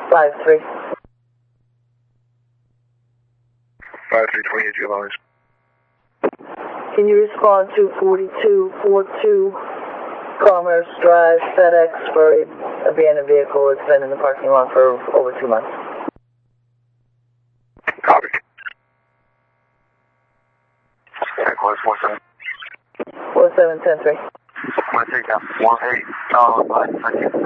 5-3. 5-3-28, your lines. Can you respond to 4242 Commerce Drive, FedEx, for an abandoned vehicle that's been in the parking lot for over 2 months? Copy. Close 47. 47-10-3. I'm going to take that 1-8. Thank you.